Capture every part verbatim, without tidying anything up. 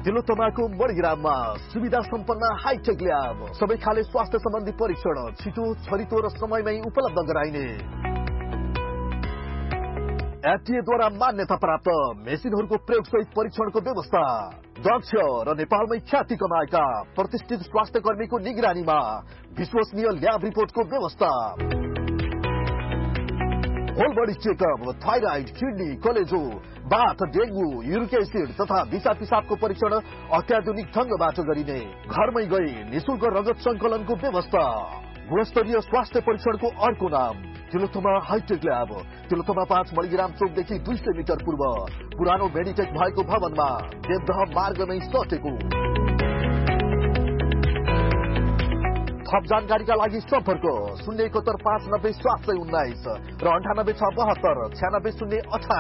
तिलोत्तमाको मणिग्राममा सुविधा सम्पन्न hi tech lab, सबै खाले स्वास्थ्य सम्बन्धी परीक्षण छिटो छरितो र समयमै उपलब्ध गराइने। एफडीएद्वारा मान्यता प्राप्त मेसिनहरूको प्रयोगसहित परीक्षणको व्यवस्था। दक्ष र नेपालमै ख्याति कमाएका प्रतिष्ठित स्वास्थ्य कर्मीको निगरानीमा विश्वसनीय ल्याब रिपोर्टको व्यवस्था। Whole body checkup, thyroid, kidney, कलेजो, बाथ, डेंगू, यूरिक एसिड तथा दिशा पिसाबको परीक्षण अत्याधुनिक ढंगबाट गरिने। घरमै गई निशुल्क रगत संकलनको व्यवस्था। गुणस्तरीय स्वास्थ्य परीक्षणको अर्को नाम तिलोत्तमा हाइटेक ल्याब। तिलोत्तमा पाँच मणिग्राम चोकदेखि दुई सय मिटर पूर्व पुरानो मेडिटेक भएको भवनमा देवदह मार्गमै सटेको। थप जानकारीका लागि सम्पर्क शून्य एकहत्तर पाँच नब्बे सात सय उन्नाइस र अन्ठानब्बे छ बहत्तर छ्यानब्बे शून्य अठार।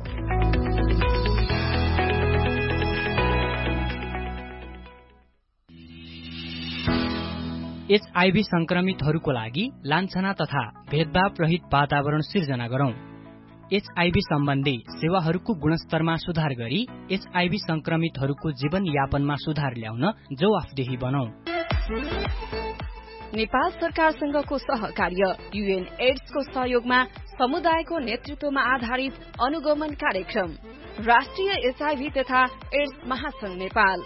एचआईभी संक्रमितहरूको लागि लान्छना तथा भेदभाव रहित वातावरण सिर्जना गरौं। एचआईभी सम्बन्धी सेवाहरूको गुणस्तरमा सुधार गरी एचआईभी संक्रमितहरूको जीवन यापनमा सुधार ल्याउन जवाफदेही बनौं। नेपाल सरकारसँगको सहकार्य, यूएन एड्सको सहयोगमा समुदायको नेतृत्वमा आधारित अनुगमन कार्यक्रम, राष्ट्रिय एचआईभी तथा एड्स महासंघ नेपाल।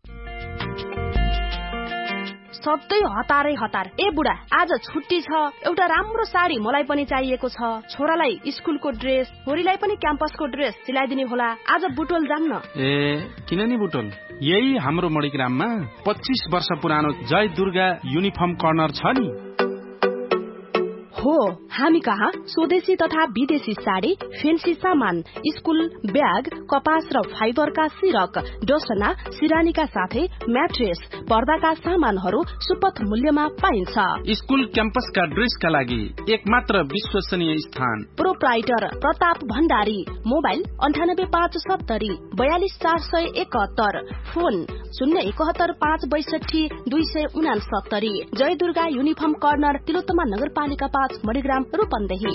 सधैँ हतारै हतार। ए बुढा, आज छुट्टी छ, एउटा राम्रो साडी मलाई पनि चाहिएको छ। छोरालाई स्कुलको ड्रेस, छोरीलाई पनि क्याम्पसको ड्रेस सिलाइदिने होला। आज बुटोल जान्न? ए किन नि बुटोल, यही हाम्रो मणिग्राममा पच्चीस वर्ष पुरानो जय दुर्गा युनिफर्म कर्नर छ नि। हो, हामी कहाँ स्वदेशी तथा विदेशी साडी, फेन्सी सामान, स्कुल ब्याग, कपास र फाइबरका सिरक, डोसना, सिरानीका साथै म्याट्रेस, पर्दाका सामानहरू सुपथ मूल्यमा पाइन्छ। स्कुल क्याम्पसका ड्रेसका लागि एक मात्र विश्वसनीय स्थान, प्रोप्राइटर प्रताप भण्डारी। मोबाइल अन्ठानब्बे पाँच सत्तरी बयालिस चार सय एकहत्तर, फोन शून्य एकहत्तर पाँच बैसठी दुई सय उनासत्तरी। जय दुर्गा युनिफर्म कर्नर, तिलोत्तमा नगरपालिका पाँच, मणिग्राम, रूपन्देही।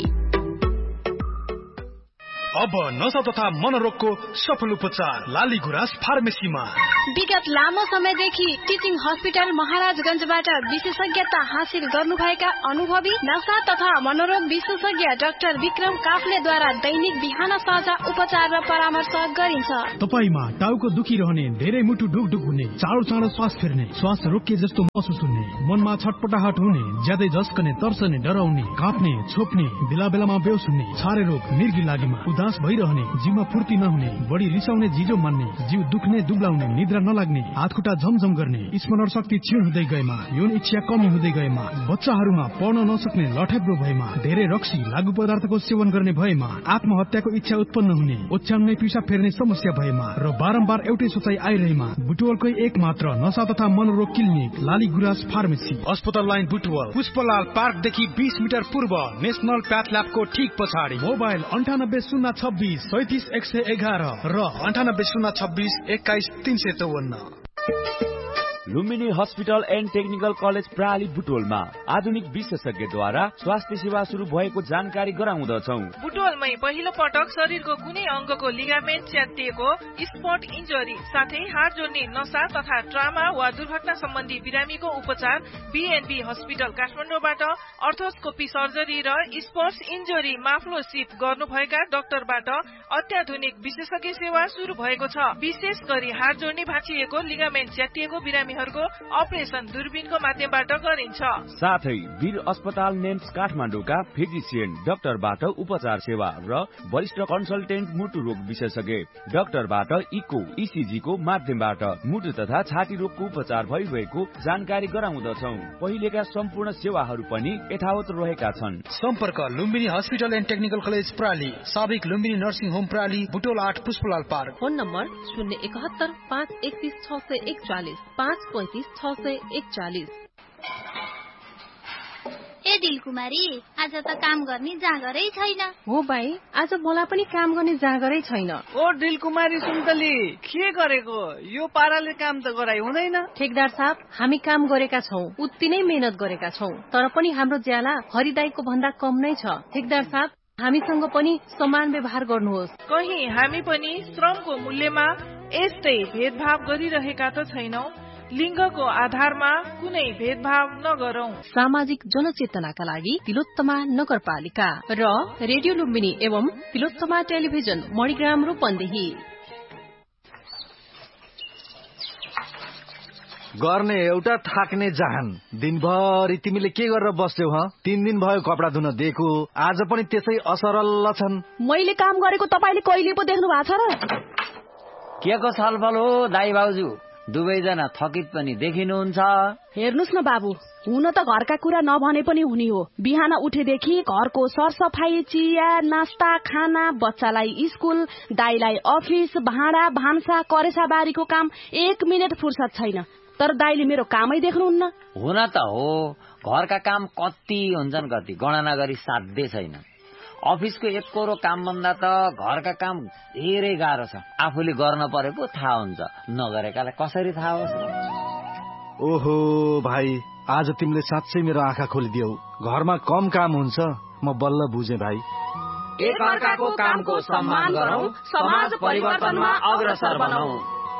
अब नशा तथा मनोरोगको सफल उपचार लाली गुराँस फार्मेसीमा। विगत लामो समयदेखि टिचिङ हस्पिटल महाराजगंजबाट विशेषज्ञता हासिल गर्नुभएका अनुभवी नशा तथा मनोरोग विशेषज्ञ डाक्टर विक्रम काफ्लेद्वारा दैनिक बिहान साँझ उपचार र परामर्श गरिन्छ। तपाईमा टाउको दुखिरहने, धेरै मुटु ढुकढुक हुने, चाँडो चाँडो श्वास फेर्ने, श्वास रोकिए जस्तो महसुस हुने, मनमा छटपटाहट हुने, ज्यादै झस्कने, तर्सने, डराउने, काँप्ने, छोप्ने, बेला बेलामा बेहोस हुने, छारे रोग, मिर्गी लागेमा, उदास भइरहने, जिउमा फुर्ती नहुने, बढी रिसाउने, जिजो मान्ने, जिउ दुख्ने, दुब्लाउने, निद्रा नलाग्ने, हात खुट्टा झमझम गर्ने, स्मरण शक्ति क्षीण हुँदै गएमा, यौन इच्छा कमी हुँदै गएमा, बच्चाहरूमा पढ्न नसक्ने, लठेब्रो भएमा, धेरै रक्सी लागु पदार्थको सेवन गर्ने भएमा, आत्महत्याको इच्छा उत्पन्न हुने, ओछ्याउने, पिसाब फेर्ने समस्या भएमा र बारम्बार एउटै सोचाइ आइरहेमा बुटवलकै एक मात्र नशा तथा मनोरोग क्लिनिक लाली गुराँस फार्मेसी, अस्पताल लाइन बुटवल, पुष्पलाल पार्कदेखि बीस मिटर पूर्व, नेशनल प्याथ ल्याबको ठीक पछाडि। मोबाइल अन्ठानब्बे शून्य छब्बिस सैतिस एक सय एघार र अन्ठानब्बे शून्य छब्बिस एक्काइस तीन सय चौवन्न। Lumbini hospital and technical college प्राली बुटोलमा आधुनिक विशेषज्ञद्वारा स्वास्थ्य सेवा शुरू भएको जानकारी गराउँदछौ। बुटोलमै पहिलो पटक शरीरको कुनै अंगको लिगामेन्ट च्यातिएको, स्पट इन्जरी साथै हाड जोड्ने नशा तथा ट्रामा वा दुर्घटना सम्बन्धी बिरामीको उपचार बीएनबी हस्पिटल काठमाडौँबाट अर्थोस्कोपी सर्जरी र स्पोर्ट्स इन्जरी माफ्लोसिप गर्नुभएका डाक्टरबाट अत्याधुनिक विशेषज्ञ सेवा शुरू भएको छ। विशेष गरी हाड जोड्ने भाँचिएको, लिगामेन्ट च्यातिएको बिरामीहरूको अपरेसन दूरबीनको माध्यमबाट गरिन्छ। साथै वीर अस्पताल नेम्स काठमाडौँका फिजिसियन डाक्टरबाट उपचार सेवा र वरिष्ठ कन्सल्टेन्ट मुटु रोग विशेषज्ञ डाक्टरबाट इको इसिजी को माध्यमबाट मुटु तथा छाती रोगको उपचार भइरहेको जानकारी गराउँदछौ। पहिलेका सम्पूर्ण सेवाहरू पनि यथावत रहेका छन्। सम्पर्क Lumbini hospital and technical college प्राली, साबिक लुम्बिनी नर्सिङ होम प्राली, बुटोल आठ, पुष्पलाल पार्क। फोन नम्बर शून्य एकहत्तर पाँच एकतिस छ सय एकचालिस, पाँच पैंतिस छ सय एकचालिस। ए दिलकुमारी, आज त काम गर्ने जागरै छैन। हो भाइ, आज मलाई पनि काम गर्ने जागरै छैन। ओ दिलकुमारी सुन्तली, के गरेको? यो पाराले काम त गराइ हुँदैन। ठेकदार साहब, हामी काम गरेका छौं, उत्ति नै मेहनत गरेका छौं, तर पनि हाम्रो ज्याला हरिदाईको भन्दा कम नै छ। ठेकदार साहब, हामीसँग पनि समान व्यवहार गर्नुहोस्। कहीं हामी पनि श्रमको मूल्यमा यस्तै भेदभाव गरिरहेका त छैनौं। लिङ्गको आधारमा कुनै भेदभाव नगरौं। सामाजिक जनचेतनाका लागि तिलोत्तमा नगरपालिका र रेडियो लुम्बिनी एवं तिलोत्तमा टेलिभिजन मणिग्राम रूपन्देही। गर्ने एउटा थाक्ने जहान। दिनभरि तिमीले के गरेर बस्यौ ह? तीन दिन भयो कपडा धुन दिएको, आज पनि त्यसै असरल छन्। मैले काम गरेको तपाईले कहिले पो देख्नु भएको छ र? के को छलफल हो दाइ भाउजू? दुवैजना थकित पनि देखिनुहुन्छ। हेर्नुस् न बाबु, हुन त घरका कुरा नभने पनि हुने हो। बिहान उठेदेखि घरको सरसफाई, चिया, नास्ता, खाना, बच्चालाई स्कुल, दाइलाई अफिस, भाँडा भान्सा, करेसा बारीको काम, एक मिनट फुर्सद छैन। तर दाइले मेरो कामै देख्नुहुन्न। हुन त हो, घरका काम कति हुन्छन् कति गणना गरी साध्य छैन। अफिसको एक कोरो काम भन्दा त घरका काम धेरै गाह्रो छ। आफूले गर्न परेको थाहा हुन्छ, नगरेकालाई कसरी थाहा होस्? ओहो भाइ, आज तिमीले साँच्चै मेरो आँखा खोलिदियौ। घरमा कम काम हुन्छ, म बल्ल बुझेँ भाइ। एक अर्काको कामको सम्मान गरौँ, समाज परिवर्तनमा अग्रसर बनाऊ।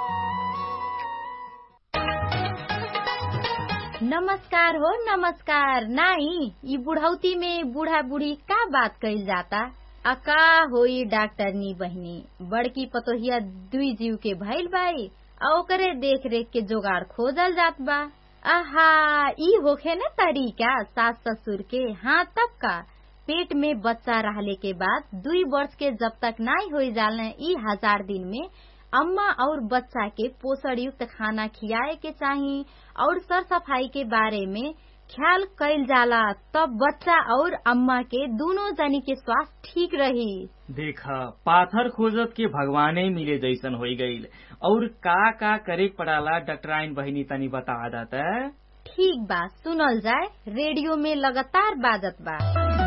नमस्कार हो नमस्कार। नाई ये बुढ़ौती में बूढ़ा बूढ़ी का बात कही जाता? अका होई डॉक्टरनी बहनी, बड़की पतोहिया दुई जीव के भइल बाई, ओकरे देख रेख के जोगाड़ खोजल जात बा। आहा, ई होखे न तरीका सास ससुर के। हाँ तब का, पेट में बच्चा रहले के बाद दुई वर्ष के जब तक नाई हो जालने ई हजार दिन में अम्मा और बच्चा के पोषण युक्त खाना खियाए के चाहिए और सर सफाई के बारे में ख्याल कैल जाला, तब बच्चा और अम्मा के दोनों जनी के स्वास्थ्य ठीक रही। देखा, पाथर खोजत के भगवाने मिले जैसन हो गईल। और का का करे पड़ाला डॉक्टराइन बहिनी तनी बता दाता। ठीक बा, सुनल जाए। रेडियो में लगातार बाजत बा।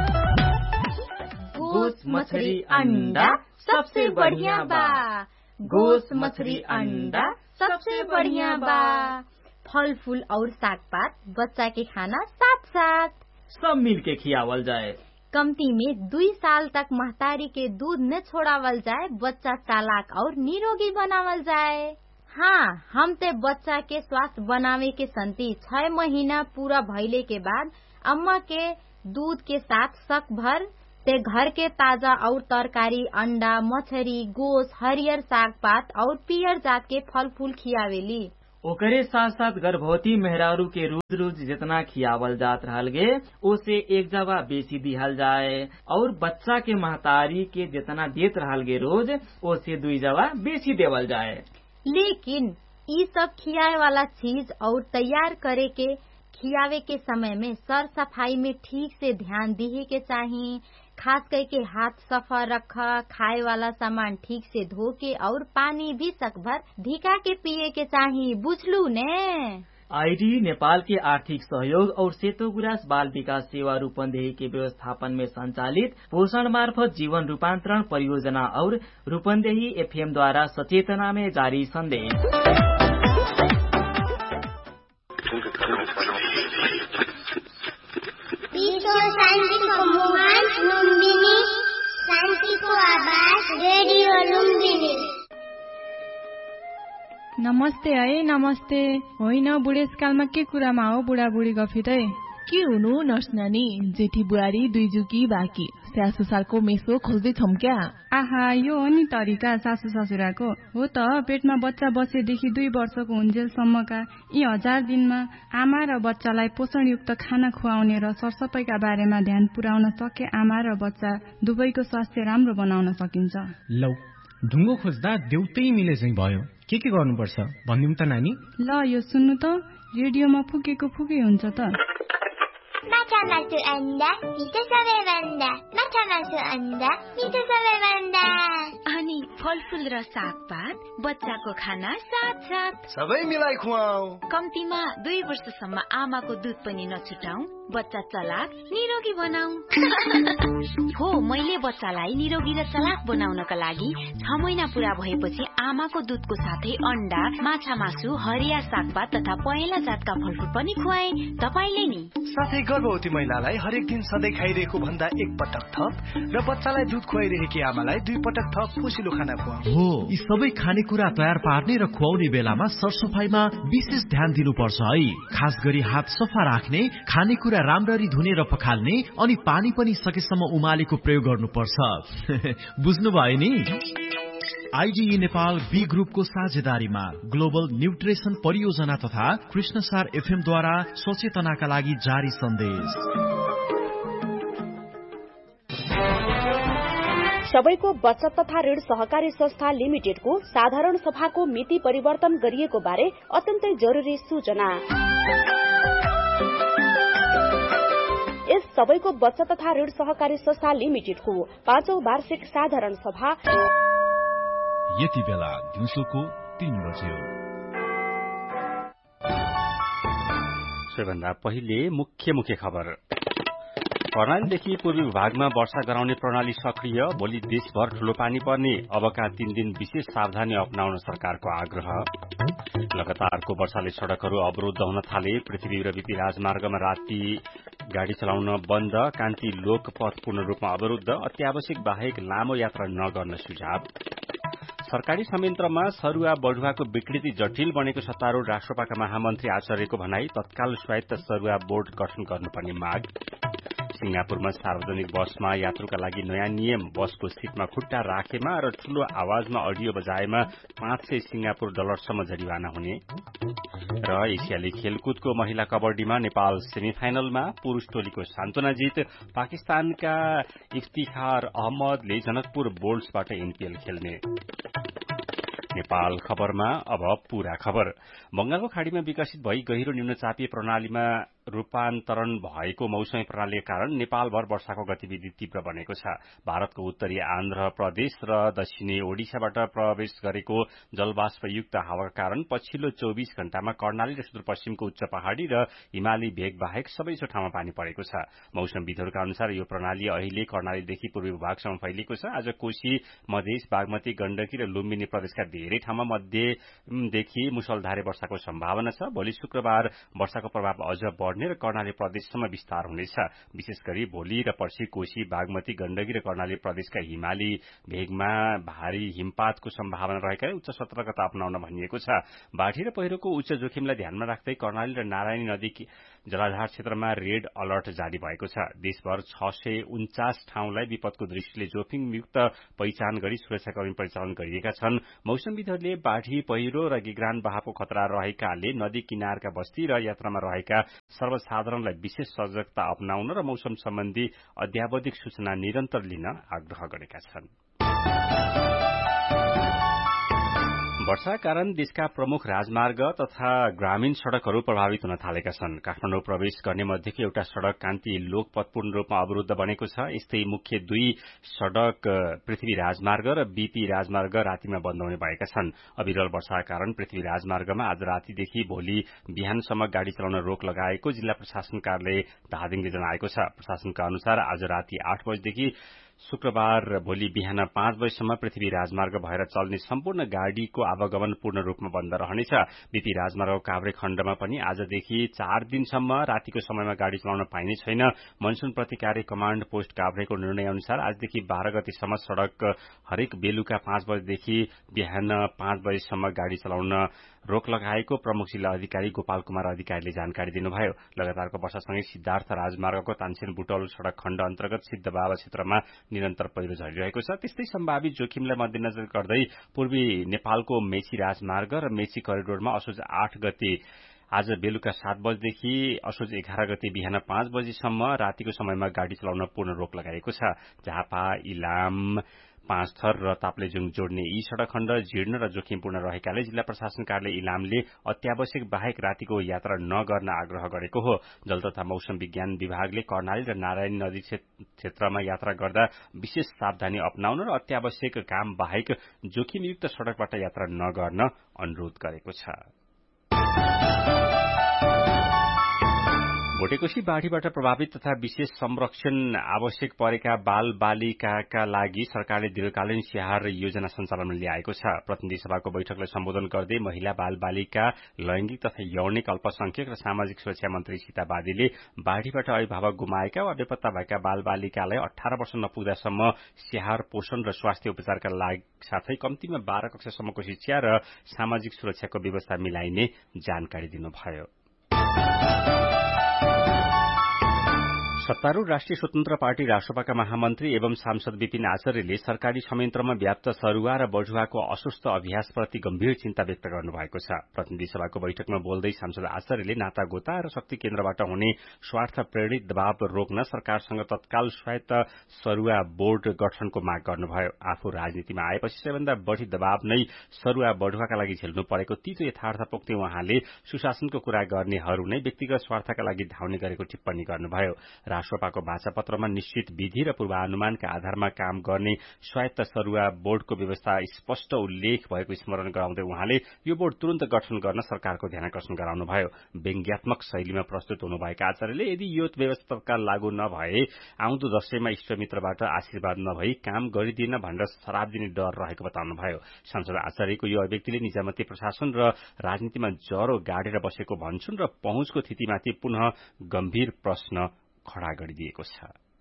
गोस मछली अंडा सबसे बढ़िया बा। गोस मछली अंडा सबसे बढ़िया बा। फल फूल और साग पात बच्चा के खाना साथ साथ सब मिल के खियावल जाए। कमती में दुई साल तक महतारी के दूध न छोड़ावल जाए, बच्चा चालाक और निरोगी बनावल जाए। हाँ, हम ते बच्चा के स्वास्थ्य बनावे के संति छह महीना पूरा भइले के बाद अम्मा के दूध के साथ शक भर ते घर के ताजा और तरकारी, अंडा, मछली, गोस, हरियर साग पात और पियर जात के फल फूल खियावेली। ओकरे साथ साथ गर्भवती मेहरारू के रोज रोज जितना खियावल जात रहल गे उसे एक जवा बेसी दिहल जाए, और बच्चा के महतारी के जितना देत रहल गे रोज उसे दुई जवा बेसी देवल जाए। लेकिन ये सब खियाए वाला चीज और तैयार करे के खियावे के समय में सर सफाई में ठीक से ध्यान दिए के चाहिए। खास करके हाथ सफा रखा, खाए वाला सामान ठीक से धो के और पानी भी सकभर धिका के पिए के चाहिए। बुझलू ने? आईडी नेपाल के आर्थिक सहयोग और सेतो गुराँस बाल विकास सेवा रूपन्देही के व्यवस्थापन में संचालित पोषण मार्फत जीवन रूपांतरण परियोजना और रूपन्देही एफएम द्वारा सचेतना में जारी संदेश। शान्तिको मुहान लुम्बिनी, शान्तिको आवाज रेडियो लुम्बिनी। नमस्ते है, नमस्ते। होइन, बुढेसकालमा के कुरामा हो बुढाबुढी गफितै? के हुनु नर्स नानी, जेठी बुहारी दुई जुकी बाँकी सासु सालको मेसो खोज्दैछौँ क्या? आहा, यो हो नि तरिका सासु ससुराको। हो त, पेटमा बच्चा बसेदेखि दुई वर्षको हुन्जेलसम्मका यी हजार दिनमा आमा र बच्चालाई पोषणयुक्त खाना खुवाउने र सरसफाइका बारेमा ध्यान पुर्याउन सके आमा र बच्चा दुवैको स्वास्थ्य राम्रो बनाउन सकिन्छ। लौ, ढुङ्गो खोज्दा देउतै मिले चाहिँ भयो। के के गर्नुपर्छ भनिदिउँ त नानी? ल, यो सुन्नु त, रेडियोमा फुकेको फुकै हुन्छ त। माछा मासु अन्डा मिठो सबैभन्दा, माछा मासु अन्डा मिठो सबैभन्दा। अनि फलफूल र सागपात बच्चाको खाना साथ साथ सबै मिलाई खुवाऊ। कम्तीमा दुई वर्षसम्म आमाको दुध पनि नछुटाऊ, बच्चा चलाक निरोगी बनाऊ। हो, मैले बच्चालाई निरोगी र चलाक बनाउनका लागि छ महिना पूरा भएपछि आमाको दुधको साथै अन्डा, माछा मासु, हरिया सागपात तथा पहेँला जातका फलफूल पनि खुवाए। तपाईले नि साथै गर्भवती गर्भवती महिलालाई हरेक दिन सधैँ खाइरहेको भन्दा एक पटक थप र बच्चालाई दुध खुवाइरहेकी आमालाई दुई पटक थप पोषिलो खाना खुवाऊ। हो, यी सबै खानेकुरा तयार पार्ने र खुवाउने बेलामा सरसफाइमा विशेष ध्यान दिनुपर्छ है। खास गरी हात सफा राख्ने, खानेकुरा राम्ररी धुने र पखाल्ने, अनि पानी पनि सकेसम्म उमालेको प्रयोग गर्नुपर्छ। बुझ्नुभयो नि? आइडिई नेपाल बी ग्रुपको साझेदारीमा ग्लोबल न्युट्रिसन परियोजना तथा कृष्णसार एफएम द्वारा सचेतनाका लागि जारी सन्देश। सबैको बचत तथा ऋण सहकारी संस्था लिमिटेडको साधारण सभाको मिति परिवर्तन गरिएको बारे अत्यन्तै जरुरी सूचना। यस सबैको बचत तथा ऋण सहकारी संस्था लिमिटेडको पाँचौं वार्षिक साधारण सभा यति बेला दिउँसोको तीन बज्यो। सबैभन्दा पहिले मुख्य मुख्य खबर। कर्णालीदेखि पूर्वी भागमा वर्षा गराउने प्रणाली सक्रिय, भोलि देशभर ठूलो पानी पर्ने, अबका तीन दिन विशेष सावधानी अपनाउन सरकारको आग्रह। लगातारको वर्षाले सड़कहरू अवरुद्ध हुन थाले, पृथ्वी र बीपी राजमार्गमा राति गाड़ी चलाउन बन्द, कान्ति लोकपथ पूर्ण रूपमा अवरुद्ध, अत्यावश्यक बाहेक लामो यात्रा नगर्न सुझाव। सरकारी संयन्त्रमा सरुवा बढुवाको विकृति जटिल बनेको सत्तारूढ़ राष्ट्रपाका महामन्त्री आचार्यको भनाई, तत्काल स्वायत्त सरुवा बोर्ड गठन गर्नुपर्ने माग। सिंगापुरमा सार्वजनिक बसमा यात्रुका लागि नयाँ नियम, बसको सीटमा खुट्टा राखेमा र ठूलो आवाजमा अडियो बजाएमा पाँच सय सिंगापुर डलरसम्म जरिवाना हुने। र एसियाली खेलकुदको महिला कबड्डीमा नेपाल सेमिफाइनलमा, पुरूष टोलीको सान्त्वना जित, पाकिस्तानका इफ्तिखार अहमदले जनकपुर बोल्ट्सबाट एनपीएल खेल्ने। नेपाल खबरमा अब पूरा खबर। बंगालको खाड़ीमा विकसित भई गहिरो निम्नचापीय प्रणालीमा रूपान्तरण भएको मौसमी प्रणालीका कारण नेपालभर वर्षाको गतिविधि तीव्र बनेको छ। भारतको उत्तरी आन्ध्र प्रदेश र दक्षिणी ओडिसाबाट प्रवेश गरेको जलवाष्पयुक्त हावाका कारण पछिल्लो चौबीस घण्टामा कर्णाली र सुदूरपश्चिमको उच्च पहाड़ी र हिमाली भेग बाहेक सबैजसो ठाउँमा पानी परेको छ। मौसमविदहरूका अनुसार यो प्रणाली अहिले कर्णालीदेखि पूर्वी भागसम्म फैलिएको छ। आज कोशी, मधेस, बागमती, गण्डकी र लुम्बिनी प्रदेशका धेरै ठाउँमा मध्यदेखि मुसलधारे वर्षाको सम्भावना छ। भोलि शुक्रबार वर्षाको प्रभाव अझ बढ्ने र कर्णाली प्रदेशसम्म विस्तार हुनेछ। विशेष गरी भोलि र पर्सि कोशी, बागमती, गण्डकी र कर्णाली प्रदेशका हिमाली भेगमा भारी हिमपातको सम्भावना रहेकाले उच्च सतर्कता अपनाउन भनिएको छ। बाढ़ी र पहिरोको उच्च जोखिमलाई ध्यानमा राख्दै कर्णाली र नारायणी नदी जलाधार क्षेत्रमा रेड अलर्ट जारी भएको छ। देशभर छ सय उन्चास ठाउँलाई विपदको दृष्टिले जोखिमयुक्त पहिचान गरी सुरक्षाकर्मी परिचालन गरिएका छन्। मौसमविदहरूले बाढ़ी, पहिरो र गिगरान बहावको खतरा रहेकाले नदी किनारका बस्ती र यात्रामा रहेका सर्वसाधारणलाई विशेष सजगता अपनाउन र मौसम सम्बन्धी अध्यावधिक सूचना निरन्तर लिन आग्रह गरेका छन्। वर्षाका कारण देशका प्रमुख राजमार्ग तथा ग्रामीण सड़कहरू प्रभावित हुन थालेका छन्। काठमाडौँ प्रवेश गर्ने मध्येको एउटा सड़क कान्ति लोकपथ पूर्ण रूपमा अवरुद्ध बनेको छ। यस्तै मुख्य दुई सड़क पृथ्वी राजमार्ग र बीपी राजमार्ग रातिमा बन्द हुने भएका छन्। अविरल वर्षाका कारण पृथ्वी राजमार्गमा आज रातिदेखि भोलि बिहानसम्म गाड़ी चलाउन रोक लगाएको जिल्ला प्रशासन कार्यालय धादिङले जनाएको छ। प्रशासनका अनुसार आज राति आठ बजेदेखि शुक्रबार भोलि बिहान पाँच बजेसम्म पृथ्वी राजमार्ग भएर चल्ने सम्पूर्ण गाड़ीको आवागमन पूर्ण रूपमा बन्द रहनेछ। बीपी राजमार्गको काभ्रे खण्डमा पनि आजदेखि चार दिनसम्म रातिको समयमा गाड़ी चलाउन पाइने छैन। मनसून प्रतिकारी कमाण्ड पोस्ट काभ्रेको निर्णय अनुसार आजदेखि बाह्र गतेसम्म सड़क हरेक बेलुका पाँच बजेदेखि बिहान पाँच बजेसम्म गाड़ी चलाउन रोक लगाएको प्रमुख जिल्ला अधिकारी गोपाल कुमार अधिकारीले जानकारी दिनुभयो। लगातारको वर्षासँगै सिद्धार्थ राजमार्गको तानसेन बुटौल सड़क खण्ड अन्तर्गत सिद्धबाबा क्षेत्रमा निरन्तर पहिरो झरिरहेको छ। त्यस्तै सम्भावित जोखिमलाई मध्यनजर गर्दै पूर्वी नेपालको मेची राजमार्ग र मेची करिडोरमा असोज आठ गते आज बेलुका सात बजेदेखि असोज एघार गते बिहान पाँच बजेसम्म रातिको समयमा गाड़ी चलाउन पूर्ण रोक लगाएको छ। झापा, इलाम, पाँचथर र ताप्लेजुङ जोड्ने यी सड़क खण्ड जीर्ण र जोखिमपूर्ण रहेकाले जिल्ला प्रशासन कार्यालय इलामले अत्यावश्यक बाहेक रातिको यात्रा नगर्न आग्रह गरेको हो। जल तथा मौसम विज्ञान विभागले कर्णाली र नारायणी नदी क्षेत्रमा यात्रा गर्दा विशेष सावधानी अपनाउन र अत्यावश्यक काम बाहेक जोखिमयुक्त सड़कबाट यात्रा नगर्न अनुरोध गरेको छ। भोटेकोशी बाढीबाट प्रभावित तथा विशेष संरक्षण आवश्यक परेका बाल बालिकाका लागि सरकारले दीर्घकालीन स्याहार योजना सञ्चालनमा ल्याएको छ। प्रतिनिधि सभाको बैठकलाई सम्बोधन गर्दै महिला बाल बालिका लैंगिक तथा यौनिक अल्पसंख्यक र सामाजिक सुरक्षा मन्त्री सीता बादीले बाढीबाट अभिभावक गुमाएका वा बेपत्ता भएका बाल बालिकालाई अठार वर्ष नपुग्दासम्म स्याहार पोषण र स्वास्थ्य उपचारका लागि साथै कम्तीमा बाह्र कक्षासम्मको शिक्षा र सामाजिक सुरक्षाको व्यवस्था मिलाइने जानकारी दिनुभयो। सत्तारूढ़ राष्ट्रिय स्वतन्त्र पार्टी राष्ट्रपाका महामन्त्री एवं सांसद विपिन आचार्यले सरकारी संयन्त्रमा व्याप्त सरुवा र बढुवाको असुस्थ अभ्यासप्रति गम्भीर चिन्ता व्यक्त गर्नुभएको छ। प्रतिनिधि सभाको बैठकमा बोल्दै सांसद आचार्यले नातागोता र शक्ति केन्द्रबाट हुने स्वार्थ प्रेरित दबाव रोक्न सरकारसँग तत्काल स्वायत्त सरुवा बोर्ड गठनको माग गर्नुभयो। आफू राजनीतिमा आएपछि सबैभन्दा बढ़ी दबाव नै सरुवा बढुवाका लागि झेल्नु परेको तीतो यथार्थ पोख्दै उहाँले सुशासनको कुरा गर्नेहरू नै व्यक्तिगत स्वार्थका लागि धाउने गरेको टिप्पणी गर्नुभयो। राष्ट्रपाको भाषापत्रमा निश्चित विधि र पूर्वानुमानका आधारमा काम गर्ने स्वायत्त सरुवा बोर्डको व्यवस्था स्पष्ट उल्लेख भएको स्मरण गराउँदै उहाँले यो बोर्ड तुरन्त गठन गर्न सरकारको ध्यानाकर्षण गराउनुभयो। व्यङ्ग्यात्मक शैलीमा प्रस्तुत हुनुभएका आचार्यले यदि यो व्यवस्था तत्काल लागू नभए आउँदो दशैंमा इष्टमित्रबाट आशीर्वाद नभई काम गरिदिन भनेर शराब दिने डर रहेको बताउनुभयो। सांसद आचार्यको यो अभिव्यक्तिले निजामती प्रशासन र राजनीतिमा जरो गाडेर बसेको भन्छन् र पहुँचको स्थितिमाथि पुनः गम्भीर प्रश्न खड़ा गरिदिएको छ।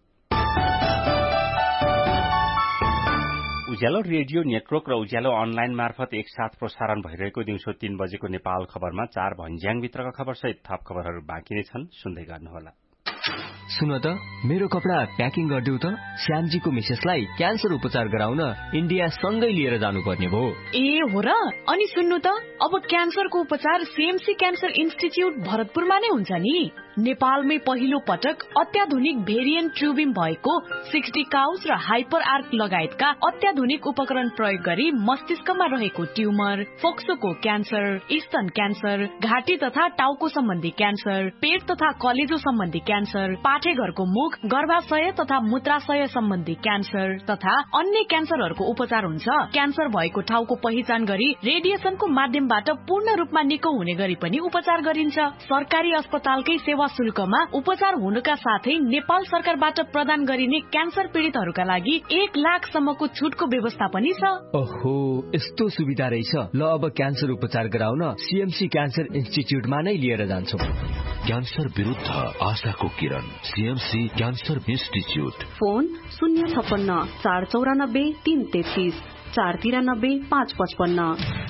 उज्यालो रेडियो नेटवर्क र उज्यालो अनलाइन मार्फत एकसाथ प्रसारण भइरहेको दिउँसो तीन बजेको नेपाल खबरमा चार भन्ज्याङभित्रका खबरसहित थप खबरहरू बाँकी नै छन्, सुन्दै गर्नुहोला। सुन त, मेरो कपडा प्याकिङ गरिदेऊ त। श्यामजीको मिसेसलाई क्यान्सर उपचार गराउन इन्डिया सँगै लिएर जानुपर्ने भयो। ए हो र? अनि सुन्नु त, अब क्यान्सरको उपचार सीएमसी क्यान्सर इन्स्टिच्युट भरतपुरमा नै हुन्छ नि। नेपालमै पहिलो पटक अत्याधुनिक भेरिएन्ट ट्युबिम भएको सिक्सटी काउस र हाइपर आर्क लगायतका अत्याधुनिक उपकरण प्रयोग गरी मस्तिष्कमा रहेको ट्युमर, फोक्सोको क्यान्सर, स्तन क्यान्सर, घाँटी तथा टाउको सम्बन्धी क्यान्सर, पेट तथा कलेजो सम्बन्धी क्यान्सर, पाठेघरको मुख, गर्भाशय तथा मूत्राशय सम्बन्धी क्यान्सर तथा अन्य क्यान्सरहरूको उपचार हुन्छ। क्यान्सर भएको ठाउँको पहिचान गरी रेडिएसनको माध्यमबाट पूर्ण रूपमा निको हुने गरी पनि उपचार गरिन्छ। सरकारी अस्पतालकै सेवा शुल्कमा उपचार हुनुका साथै नेपाल सरकारबाट प्रदान गरिने क्यान्सर पीड़ितहरूका लागि एक लाख सम्मको छुटको व्यवस्था पनि छ। ओहो, यस्तो सुविधा रहेछ। ल, अब क्यान्सर उपचार गराउन सीएमसी क्यान्सर इन्स्टिच्युटमा नै लिएर जान्छौँ। क्यान्सर विरुद्ध आशाको किरण, सीएमसी क्यान्सर इन्स्टिच्युट। फोन शून्य छप्पन्न चार चौरानब्बे तीन तेत्तीस चार तिरानब्बे पाँच पचपन्न।